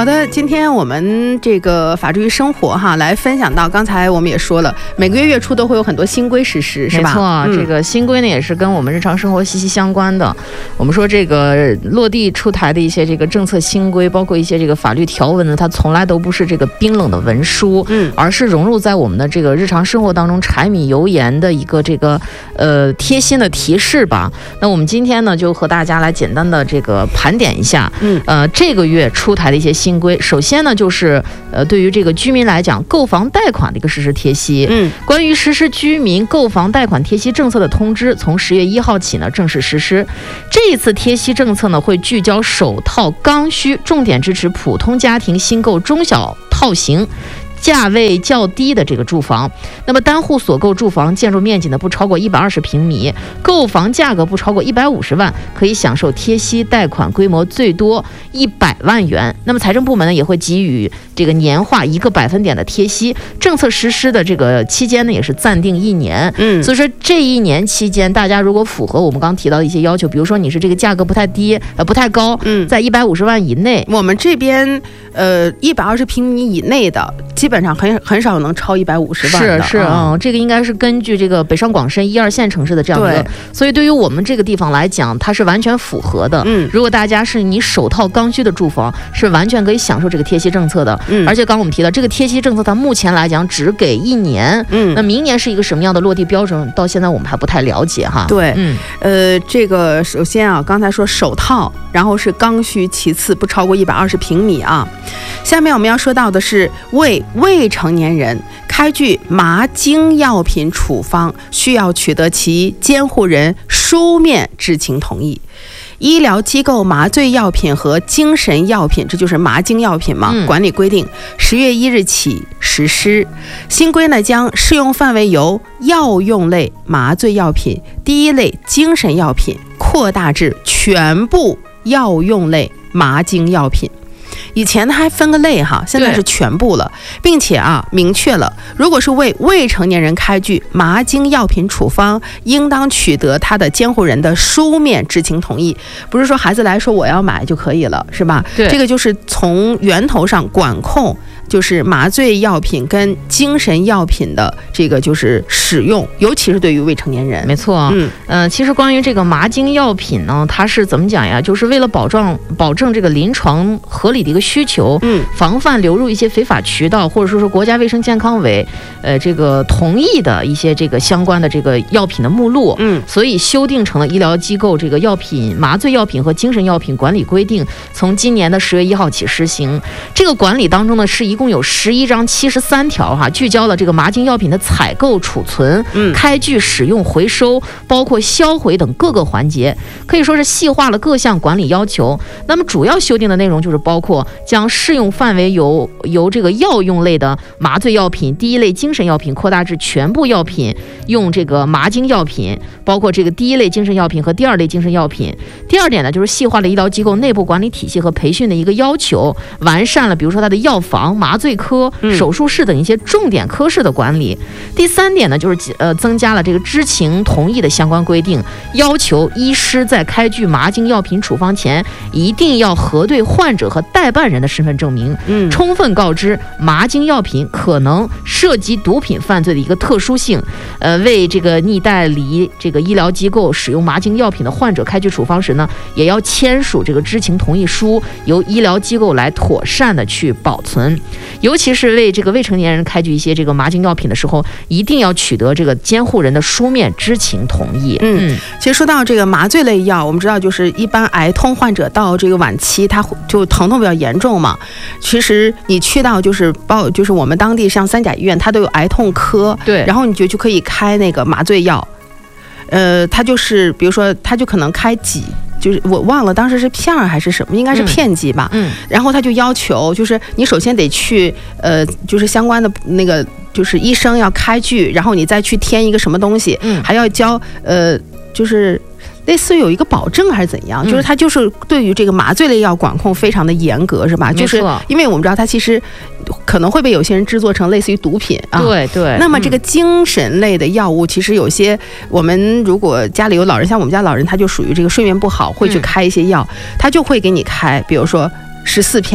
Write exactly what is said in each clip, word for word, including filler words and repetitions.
好的，今天我们这个法治与生活哈，来分享到刚才我们也说了，每个月月初都会有很多新规实施，是吧？ 没错、嗯，这个新规呢也是跟我们日常生活息息相关的。我们说这个落地出台的一些这个政策新规，包括一些这个法律条文呢，它从来都不是这个冰冷的文书，嗯，而是融入在我们的这个日常生活当中，柴米油盐的一个这个呃贴心的提示吧。那我们今天呢，就和大家来简单的这个盘点一下，嗯，呃，这个月出台的一些新规。首先呢，就是呃，对于这个居民来讲，购房贷款的一个实施贴息。嗯，关于实施居民购房贷款贴息政策的通知，从十月一号起呢正式实施。这一次贴息政策呢，会聚焦首套刚需，重点支持普通家庭新购中小套型。价位较低的这个住房，那么单户所购住房建筑面积呢不超过一百二十平米，购房价格不超过一百五十万，可以享受贴息贷款规模最多一百万元。那么财政部门呢也会给予这个年化一个百分点的贴息。政策实施的这个期间呢也是暂定一年，嗯，所以说这一年期间，大家如果符合我们刚提到的一些要求，比如说你是这个价格不太低，呃不太高，嗯，在一百五十万以内， 我们这边呃一百二十平米以内的基本。基本上很很少能超一百五十万的， 是是啊、嗯，这个应该是根据这个北上广深一二线城市的这样的，所以对于我们这个地方来讲，它是完全符合的。嗯，如果大家是你首套刚需的住房，是完全可以享受这个贴息政策的。嗯，而且刚我们提到这个贴息政策，它目前来讲只给一年。嗯，那明年是一个什么样的落地标准？到现在我们还不太了解哈。 对，嗯，呃，这个首先啊，刚才说首套，然后是刚需，其次不超过一百二十平米啊。下面我们要说到的是为未成年人开具麻精药品处方，需要取得其监护人书面知情同意。医疗机构麻醉药品和精神药品，这就是麻精药品嘛、嗯、管理规定十月一日起实施。新规呢将适用范围由药用类麻醉药品、第一类精神药品扩大至全部药用类麻精药品。以前呢还分个类哈，现在是全部了，并且啊明确了，如果是为未成年人开具麻精药品处方，应当取得他的监护人的书面知情同意，不是说孩子来说我要买就可以了，是吧？对，这个就是从源头上管控，就是麻醉药品跟精神药品的这个就是使用，尤其是对于未成年人。 没错，嗯，呃，其实关于这个麻精药品呢，它是怎么讲呀？就是为了保障保证这个临床合理的一个需求，嗯，防范流入一些非法渠道，或者说是国家卫生健康委呃这个同意的一些这个相关的这个药品的目录，嗯，所以修订成了医疗机构这个药品麻醉药品和精神药品管理规定，从今年的十月一号起施行。这个管理当中呢，是一共有十一章七十三条哈，聚焦了这个麻精药品的采购、储存、嗯、开具、使用、回收，包括销毁等各个环节，可以说是细化了各项管理要求。那么主要修订的内容就是包括将适用范围由由这个药用类的麻醉药品、第一类精神药品扩大至全部药品用这个麻精药品，包括这个第一类精神药品和第二类精神药品。第二点呢，就是细化了医疗机构内部管理体系和培训的一个要求，完善了比如说它的药房、麻醉科、手术室等一些重点科室的管理。嗯、第三点呢，就是呃增加了这个知情同意的相关规定，要求医师在开具麻精药品处方前，一定要核对患者和代办人的身份证明，嗯，充分告知麻精药品可能涉及毒品犯罪的一个特殊性，呃，为这个拟代理这个医疗机构使用麻精药品的患者开具处方时呢，也要签署这个知情同意书，由医疗机构来妥善的去保存。尤其是为这个未成年人开具一些这个麻精药品的时候，一定要取得这个监护人的书面知情同意。 嗯，其实说到这个麻醉类药，我们知道就是一般癌痛患者到这个晚期，他就疼痛比较严重嘛。其实你去到就是包就是我们当地像三甲医院，它都有癌痛科，对，然后你就就可以开那个麻醉药，呃，它就是比如说它就可能开几。就是我忘了当时是片儿还是什么，应该是片剂吧。嗯，然后他就要求，就是你首先得去，呃，就是相关的那个，就是医生要开具，然后你再去填一个什么东西，嗯，还要交，呃，就是类似于有一个保证还是怎样，嗯、就是它就是对于这个麻醉类药管控非常的严格，是吧？就是因为我们知道它其实可能会被有些人制作成类似于毒品啊。 对对。 那么这个精神类的药物，其实有些我们如果家里有老人，像我们家老人，他就属于这个睡眠不好，会去开一些药，嗯、他就会给你开，比如说十四片。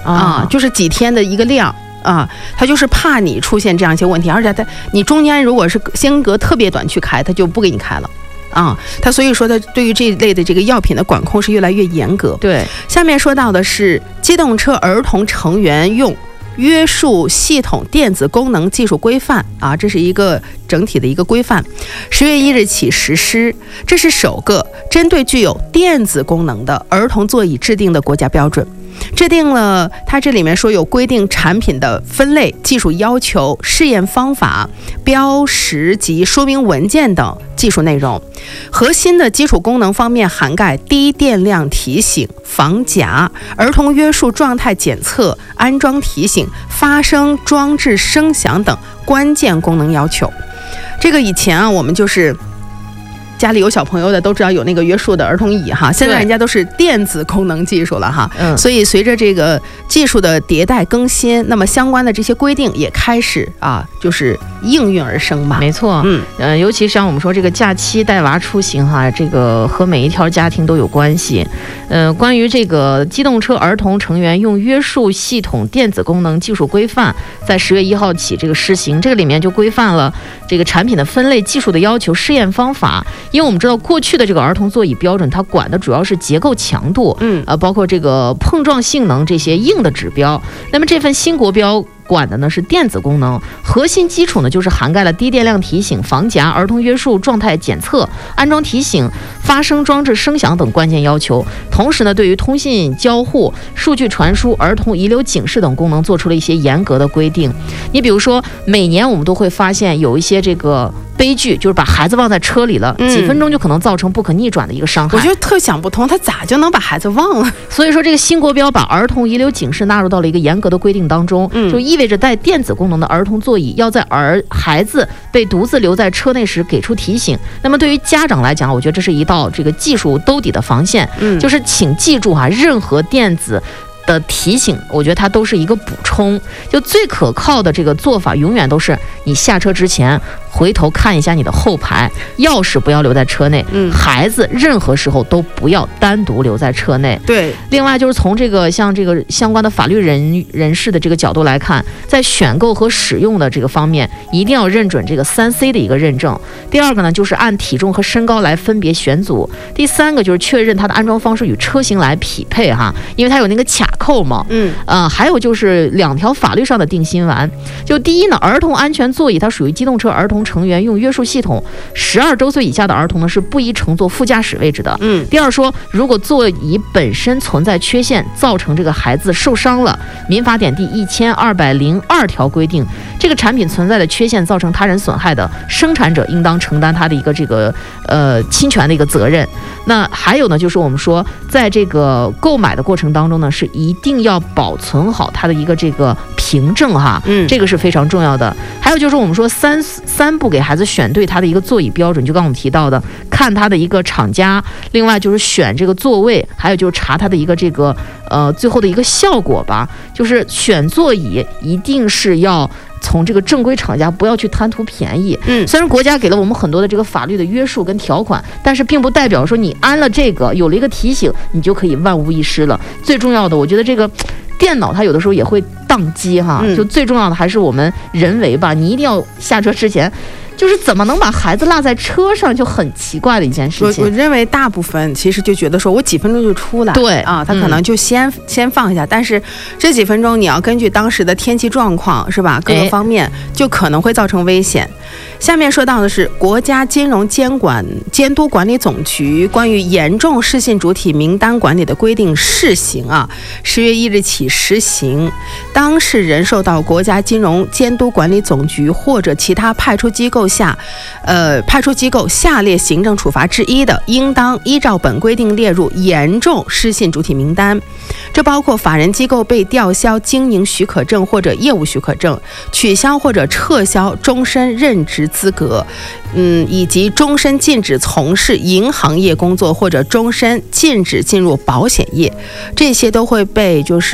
啊，就是几天的一个量啊，他就是怕你出现这样一些问题，而且他你中间如果是间隔特别短去开，他就不给你开了。啊，他所以说他对于这一类的这个药品的管控是越来越严格。 对， 下面说到的是机动车儿童成员用约束系统电子功能技术规范啊，这是一个整体的一个规范，十月一日起实施。这是首个针对具有电子功能的儿童座椅制定的国家标准。制定了，它这里面说有规定产品的分类、技术要求、试验方法、标识及说明文件等技术内容。核心的基础功能方面涵盖低电量提醒、防夹、儿童约束状态检测、安装提醒、发声装置声响等关键功能要求。这个以前啊，我们就是家里有小朋友的都知道有那个约束的儿童椅哈，现在人家都是电子功能技术了哈，嗯，所以随着这个技术的迭代更新，那么相关的这些规定也开始啊，就是应运而生吧。 没错，嗯，呃，尤其像我们说这个假期带娃出行哈，这个和每一条家庭都有关系。呃，关于这个机动车儿童成员用约束系统电子功能技术规范，在十月一号起这个施行，这个里面就规范了这个产品的分类、技术的要求、试验方法。因为我们知道过去的这个儿童座椅标准，它管的主要是结构强度，嗯，呃，包括这个碰撞性能这些硬的指标。那么这份新国标管的呢是电子功能，核心基础呢就是涵盖了低电量提醒、防夹、儿童约束状态检测、安装提醒、发声装置声响等关键要求。同时呢，对于通信交互、数据传输、儿童遗留警示等功能做出了一些严格的规定。你比如说，每年我们都会发现有一些这个悲剧，就是把孩子忘在车里了，嗯、几分钟就可能造成不可逆转的一个伤害。 我就特想不通，他咋就能把孩子忘了？ 所以说，这个新国标把儿童遗留警示纳入到了一个严格的规定当中，嗯、就意味着带电子功能的儿童座椅要在儿孩子被独自留在车内时给出提醒。那么对于家长来讲，我觉得这是一道这个技术兜底的防线，嗯、就是请记住哈、啊，任何电子的提醒，我觉得它都是一个补充。就最可靠的这个做法，永远都是你下车之前回头看一下你的后排，钥匙不要留在车内，嗯，孩子任何时候都不要单独留在车内。 对。 另外就是从这个像这个相关的法律人人士的这个角度来看，在选购和使用的这个方面，一定要认准这个三 C 的一个认证。第二个呢，就是按体重和身高来分别选组。第三个就是确认它的安装方式与车型来匹配哈，因为它有那个卡扣嘛，嗯，呃，还有就是两条法律上的定心丸。就第一呢，儿童安全座椅它属于机动车儿童成员用约束系统，十二周岁以下的儿童呢是不宜乘坐副驾驶位置的。嗯。第二说，如果座椅本身存在缺陷，造成这个孩子受伤了，民法典第一千二百零二条规定，这个产品存在的缺陷造成他人损害的，生产者应当承担他的一个这个呃侵权的一个责任。那还有呢，就是我们说，在这个购买的过程当中呢，是一定要保存好它的一个这个凭证哈，嗯，这个是非常重要的。还有就是我们说三三步给孩子选对他的一个座椅标准，就刚刚我们提到的，看他的一个厂家，另外就是选这个座位，还有就是查他的一个这个呃最后的一个效果吧。就是选座椅一定是要从这个正规厂家，不要去贪图便宜。嗯，虽然国家给了我们很多的这个法律的约束跟条款，但是并不代表说你安了这个，有了一个提醒，你就可以万无一失了。最重要的，我觉得这个电脑它有的时候也会宕机哈，嗯、就最重要的还是我们人为吧。你一定要下车之前，就是怎么能把孩子落在车上，就很奇怪的一件事情。 我我认为大部分其实就觉得说我几分钟就出来， 对啊，他可能就先、嗯、先放下，但是这几分钟你要根据当时的天气状况是吧，各个方面就可能会造成危险。下面说到的是国家金融监管监督管理总局关于严重失信主体名单管理的规定试行啊，十月一日起实行。当事人受到国家金融监督管理总局或者其他派出机构下，呃，派出机构下列行政处罚之一的，应当依照本规定列入严重失信主体名单。这包括法人机构被吊销经营许可证或者业务许可证，取消或者撤销终身任职资格，嗯，以及终身禁止从事银行业工作或者终身禁止进入保险业，这些都会被就是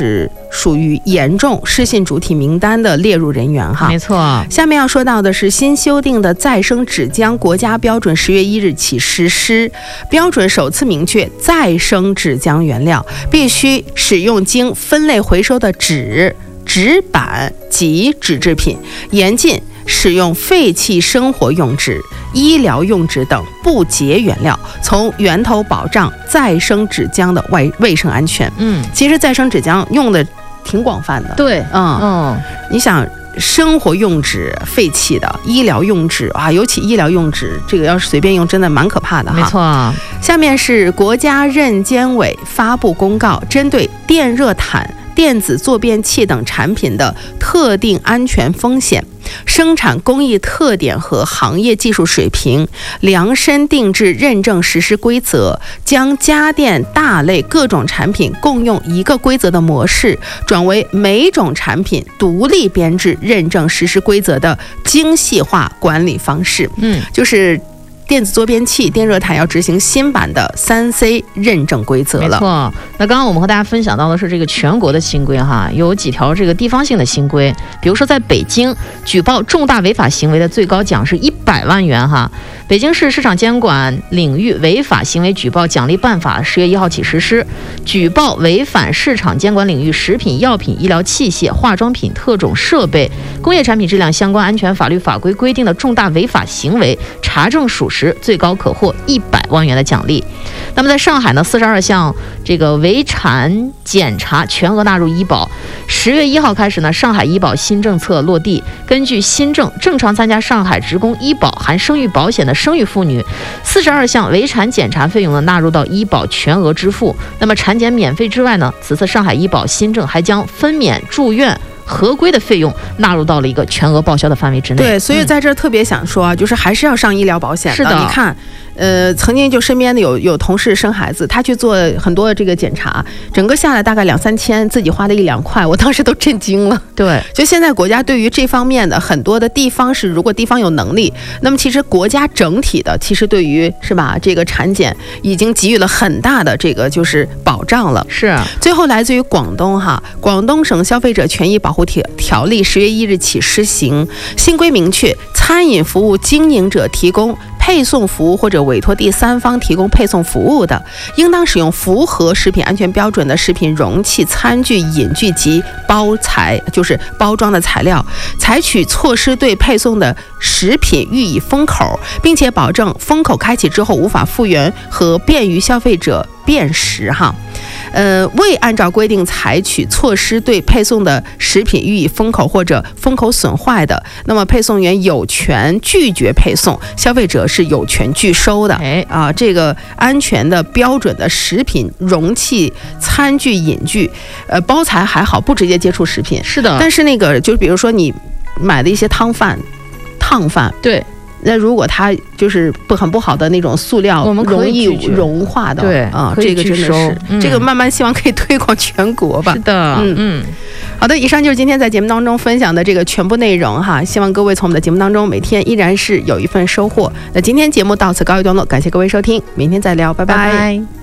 属于严重失信主体名单的列入人员哈。 没错。 下面要说到的是新修订的再生纸浆国家标准，十月一日起实施。标准首次明确，再生纸浆原料必须使用经分类回收的纸、纸板及纸制品，严禁使用废弃生活用纸、医疗用纸等不洁原料，从源头保障再生纸浆的卫卫生安全。 嗯， 其实再生纸浆用的挺广泛的。 对， 嗯嗯， 你想。生活用纸废弃的，医疗用纸啊，尤其医疗用纸，这个要是随便用，真的蛮可怕的哈。 没错。 下面是国家认监委发布公告，针对电热毯、电子坐便器等产品的特定安全风险、生产工艺特点和行业技术水平，量身定制认证实施规则，将家电大类各种产品共用一个规则的模式，转为每种产品独立编制认证实施规则的精细化管理方式。 嗯， 就是电子坐便器、电热毯要执行新版的三 C 认证规则了。 没错。那刚刚我们和大家分享到的是这个全国的新规哈，有几条这个地方性的新规，比如说在北京，举报重大违法行为的最高奖是一百万元哈。北京市市场监管领域违法行为举报奖励办法十月一号起实施，举报违反市场监管领域食品、药品、医疗器械、化妆品、特种设备、工业产品质量相关安全法律法规规定的重大违法行为，查证属实，最高可获一百万元的奖励。那么在上海呢，四十二项这个围产检查全额纳入医保。十月一号开始呢，上海医保新政策落地，根据新政，正常参加上海职工医保含生育保险的生育妇女，四十二项围产检查费用呢纳入到医保全额支付。那么产检免费之外呢，此次上海医保新政还将分娩、住院合规的费用纳入到了一个全额报销的范围之内。 对，所以在这儿特别想说啊、嗯，就是还是要上医疗保险的。 是的， 你看，呃，曾经就身边的有有同事生孩子，他去做很多这个检查，整个下来大概两三千，自己花了一两块，我当时都震惊了。 对， 就现在国家对于这方面的很多的地方是，如果地方有能力，那么其实国家整体的其实对于是吧这个产检已经给予了很大的这个就是保障了。 是。 最后来自于广东哈，广东省消费者权益保护条条例十月一日起施行，新规明确，餐饮服务经营者提供配送服务或者委托第三方提供配送服务的，应当使用符合食品安全标准的食品容器、餐具、饮具及包材，就是包装的材料，采取措施对配送的食品予以封口，并且保证封口开启之后无法复原和便于消费者辨识哈。呃，未按照规定采取措施对配送的食品予以封口或者封口损坏的，那么配送员有权拒绝配送，消费者是有权拒收的。 哎啊，这个安全的标准的食品容器、餐具、饮具，呃，包材还好，不直接接触食品。 是的， 但是那个就比如说你买的一些汤饭、烫饭， 对。 那如果它就是不很不好的那种塑料， 我们容易融化的， 对啊，这个真的是、嗯、这个慢慢希望可以推广全国吧。 是的， 嗯嗯。好的，以上就是今天在节目当中分享的这个全部内容哈，希望各位从我们的节目当中每天依然是有一份收获。那今天节目到此告一段落，感谢各位收听，明天再聊，拜拜。 拜拜。